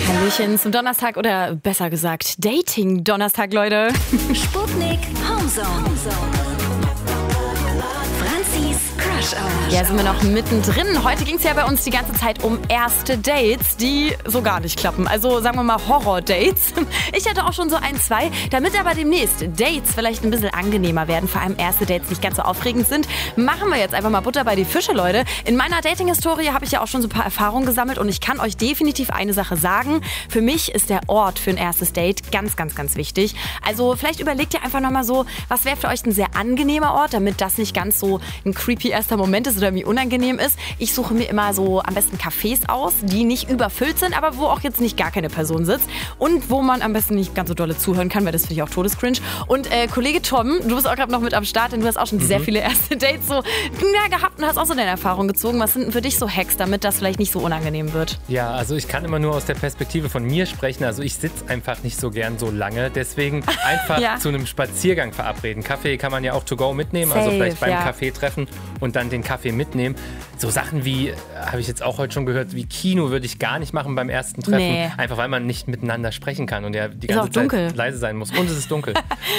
Hallöchen zum Donnerstag oder besser gesagt Dating-Donnerstag, Leute. Sputnik Homezone. Franzis Crush Hour. Ja, sind wir noch mittendrin. Heute ging es ja bei uns die ganze Zeit um erste Dates, die so gar nicht klappen. Also sagen wir mal Horror-Dates. Ich hatte auch schon so 1, 2. Damit aber demnächst Dates vielleicht ein bisschen angenehmer werden, vor allem erste Dates nicht ganz so aufregend sind, machen wir jetzt einfach mal Butter bei die Fische, Leute. In meiner Dating-Historie habe ich ja auch schon so ein paar Erfahrungen gesammelt und ich kann euch definitiv eine Sache sagen. Für mich ist der Ort für ein erstes Date ganz, ganz, ganz wichtig. Also vielleicht überlegt ihr einfach nochmal so, was wäre für euch ein sehr angenehmer Ort, damit das nicht ganz so ein creepy erster Moment ist oder wie unangenehm ist. Ich suche mir immer so am besten Cafés aus, die nicht überfüllt sind, aber wo auch jetzt nicht gar keine Person sitzt und wo man am besten nicht ganz so dolle zuhören kann, weil das finde ich auch todescringe. Und Kollege Tom, du bist auch gerade noch mit am Start, denn du hast auch schon sehr viele erste Dates so gehabt und hast auch so deine Erfahrung gezogen. Was sind denn für dich so Hacks, damit das vielleicht nicht so unangenehm wird? Ja, also ich kann immer nur aus der Perspektive von mir sprechen. Also ich sitze einfach nicht so gern so lange. Deswegen einfach zu einem Spaziergang verabreden. Kaffee kann man ja auch to go mitnehmen. Safe, also vielleicht beim Kaffee treffen und dann den Kaffee mitnehmen. So Sachen wie, habe ich jetzt auch heute schon gehört, wie Kino würde ich gar nicht machen beim ersten Treffen. Nee. Einfach weil man nicht miteinander sprechen kann und ja die ganze Zeit leise sein muss. Und es ist dunkel.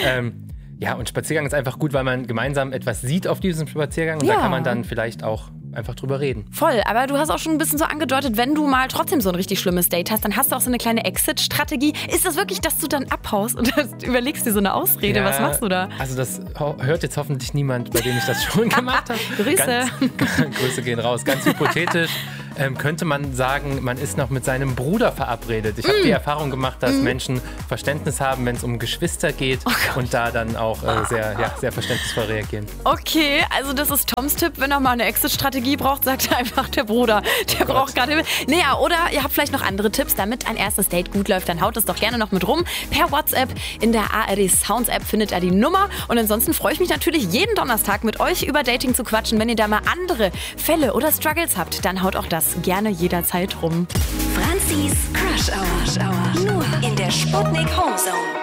Ja, und Spaziergang ist einfach gut, weil man gemeinsam etwas sieht auf diesem Spaziergang und da kann man dann vielleicht auch einfach drüber reden. Voll, aber du hast auch schon ein bisschen so angedeutet, wenn du mal trotzdem so ein richtig schlimmes Date hast, dann hast du auch so eine kleine Exit-Strategie. Ist das wirklich, dass du dann abhaust und überlegst dir so eine Ausrede? Was machst du da? Also das hört jetzt hoffentlich niemand, bei dem ich das schon gemacht habe. Grüße. Grüße gehen raus. Ganz hypothetisch könnte man sagen, man ist noch mit seinem Bruder verabredet. Ich habe die Erfahrung gemacht, dass Menschen Verständnis haben, wenn es um Geschwister geht und da dann auch sehr verständnisvoll reagieren. Okay, also das ist Toms Tipp, wenn er mal eine Exit-Strategie braucht, sagt einfach der Bruder. Der braucht gerade... Naja, oder ihr habt vielleicht noch andere Tipps, damit ein erstes Date gut läuft, dann haut es doch gerne noch mit rum. Per WhatsApp in der ARD Sounds App findet ihr die Nummer. Und ansonsten freue ich mich natürlich jeden Donnerstag mit euch über Dating zu quatschen. Wenn ihr da mal andere Fälle oder Struggles habt, dann haut auch das gerne jederzeit rum. Franzis Crush Hour. Nur in der Sputnik Homezone.